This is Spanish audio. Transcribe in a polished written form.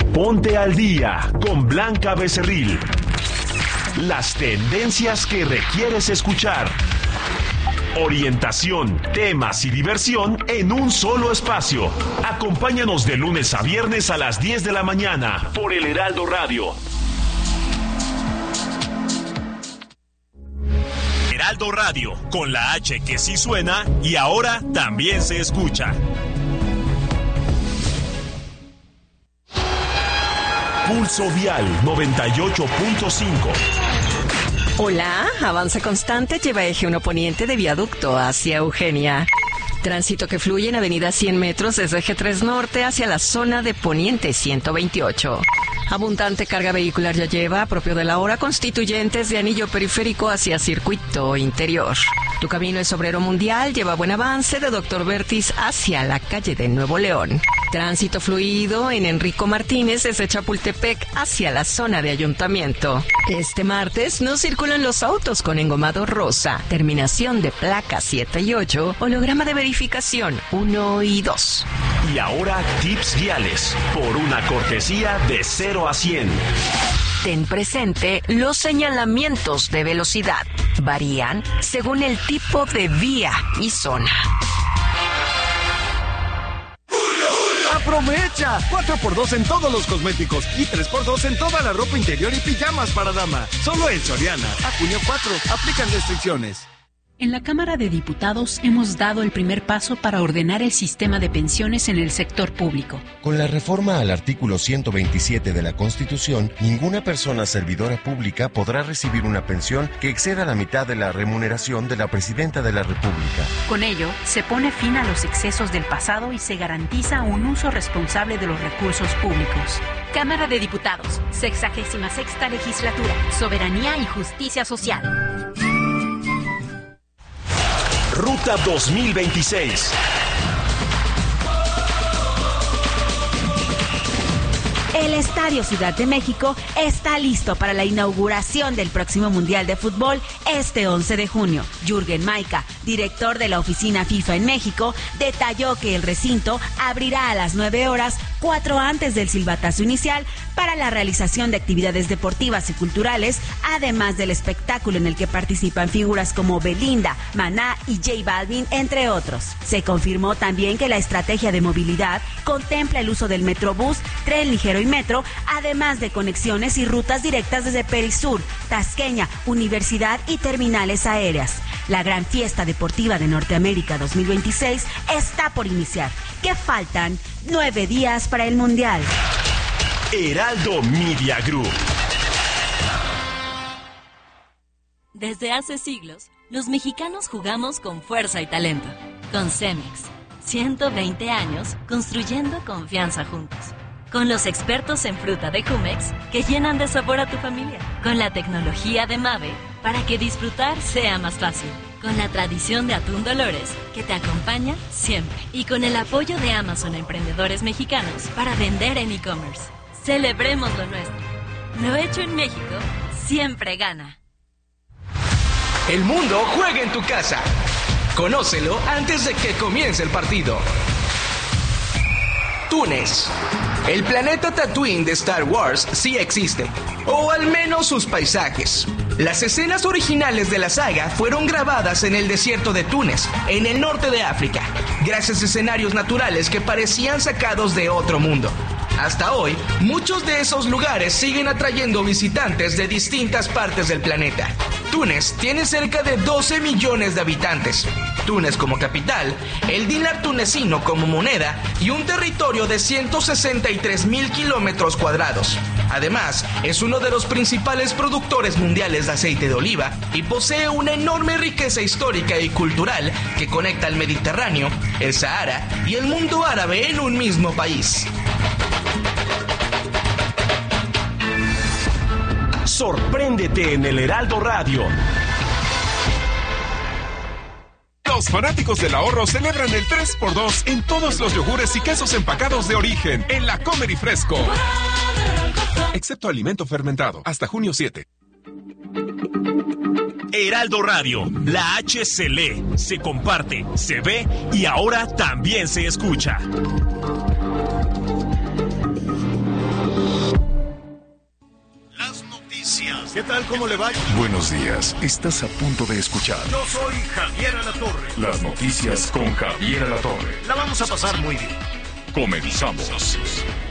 Ponte al día con Blanca Becerril. Las tendencias que requieres escuchar. Orientación, temas y diversión en un solo espacio. Acompáñanos de lunes a viernes a las 10 de la mañana por el Heraldo Radio. Heraldo Radio, con la H que sí suena y ahora también se escucha. Pulso Vial 98.5. Hola, avance constante lleva eje 1 poniente de Viaducto hacia Eugenia. Tránsito que fluye en avenida 100 metros desde eje 3 norte hacia la zona de poniente 128. Abundante carga vehicular ya lleva, propio de la hora, constituyentes de anillo periférico hacia circuito interior. Tu camino es Obrero Mundial, lleva buen avance de Dr. Bertis hacia la calle de Nuevo León. Tránsito fluido en Enrico Martínez desde Chapultepec hacia la zona de Ayuntamiento. Este martes no circulan los autos con engomado rosa, terminación de placa 7 y 8, holograma de verificación 1 y 2. Y ahora tips viales por una cortesía de 0 a 100. Ten presente los señalamientos de velocidad. Varían según el tipo de vía y zona. ¡Aprovecha! 4x2 en todos los cosméticos y 3x2 en toda la ropa interior y pijamas para dama. Solo en Soriana. A junio 4. Aplican restricciones. En la Cámara de Diputados hemos dado el primer paso para ordenar el sistema de pensiones en el sector público. Con la reforma al artículo 127 de la Constitución, ninguna persona servidora pública podrá recibir una pensión que exceda la mitad de la remuneración de la Presidenta de la República. Con ello, se pone fin a los excesos del pasado y se garantiza un uso responsable de los recursos públicos. Cámara de Diputados, 66ª Legislatura, Soberanía y Justicia Social. Ruta 2026. El Estadio Ciudad de México está listo para la inauguración del próximo Mundial de Fútbol este 11 de junio. Jürgen Maika, director de la oficina FIFA en México, detalló que el recinto abrirá a las 9 horas, 4 antes del silbatazo inicial, para la realización de actividades deportivas y culturales, además del espectáculo en el que participan figuras como Belinda, Maná y J Balvin, entre otros. Se confirmó también que la estrategia de movilidad contempla el uso del Metrobús, tren ligero y metro, además de conexiones y rutas directas desde Perisur, Tasqueña, Universidad y terminales aéreas. La gran fiesta deportiva de Norteamérica 2026 está por iniciar. ¿Qué faltan? 9 días para el Mundial. Heraldo Media Group. Desde hace siglos, los mexicanos jugamos con fuerza y talento. Con Cemex, 120 años construyendo confianza juntos. Con los expertos en fruta de Jumex que llenan de sabor a tu familia. Con la tecnología de Mave para que disfrutar sea más fácil. Con la tradición de Atún Dolores que te acompaña siempre. Y con el apoyo de Amazon a emprendedores mexicanos para vender en e-commerce. Celebremos lo nuestro. Lo hecho en México siempre gana. El mundo juega en tu casa. Conócelo antes de que comience el partido. Túnez. El planeta Tatooine de Star Wars sí existe, o al menos sus paisajes. Las escenas originales de la saga fueron grabadas en el desierto de Túnez, en el norte de África, gracias a escenarios naturales que parecían sacados de otro mundo. Hasta hoy, muchos de esos lugares siguen atrayendo visitantes de distintas partes del planeta. Túnez tiene cerca de 12 millones de habitantes. Túnez como capital, el dinar tunecino como moneda y un territorio de 163,000 kilómetros cuadrados. Además, es uno de los principales productores mundiales de aceite de oliva y posee una enorme riqueza histórica y cultural que conecta el Mediterráneo, el Sahara y el mundo árabe en un mismo país. Sorpréndete en el Heraldo Radio. Los fanáticos del ahorro celebran el 3x2 en todos los yogures y quesos empacados de origen en la Comer y Fresco. Excepto alimento fermentado, hasta junio 7. Heraldo Radio, la H se lee, se comparte, se ve y ahora también se escucha. noticias. ¿Qué tal? ¿Cómo le va? Buenos días. Estás a punto de escuchar. Yo soy Javier Alatorre. Las noticias con Javier Alatorre. La vamos a pasar muy bien. Comenzamos.